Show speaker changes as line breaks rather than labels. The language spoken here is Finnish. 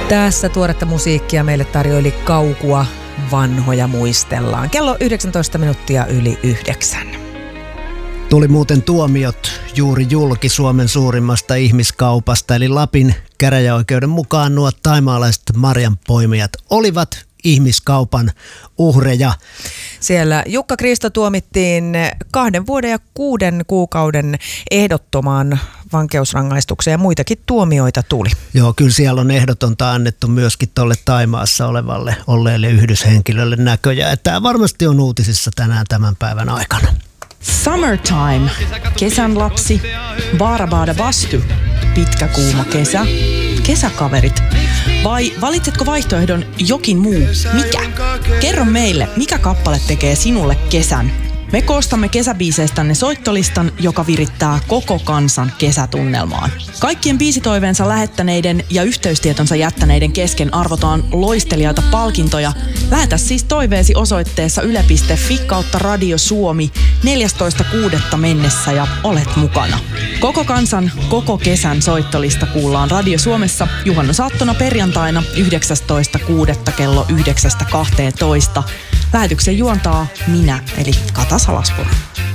Tässä tuoretta musiikkia meille tarjoili Kaukua, vanhoja muistellaan. Kello 19 minuuttia yli 9.
Tuli muuten tuomiot juuri julki Suomen suurimmasta ihmiskaupasta, eli Lapin käräjäoikeuden mukaan nuo taimaalaiset marjanpoimijat olivat ihmiskaupan uhreja.
Siellä Jukka Kristo tuomittiin 2 vuoden ja 6 kuukauden ehdottomaan vankeusrangaistukseen ja muitakin tuomioita tuli.
Joo, kyllä siellä on ehdotonta annettu myöskin tuolle Taimaassa olleelle yhdyshenkilölle näköjään. Tämä varmasti on uutisissa tänään tämän päivän aikana.
Summertime, kesän lapsi, Baarabada Bastu, pitkä kuuma kesä, kesäkaverit. Vai valitsetko vaihtoehdon jokin muu? Mikä? Kerro meille, mikä kappale tekee sinulle kesän? Me koostamme kesäbiiseistänne soittolistan, joka virittää koko kansan kesätunnelmaan. Kaikkien biisitoiveensa lähettäneiden ja yhteystietonsa jättäneiden kesken arvotaan loistelijaita palkintoja. Lähetä siis toiveesi osoitteessa yle.fi/Radio Suomi 14.6. mennessä ja olet mukana. Koko kansan, koko kesän soittolista kuullaan Radio Suomessa juhannusaattona perjantaina 19.6. kello 9.12. Lähetyksen juontaa minä, eli Kata Salaspuro.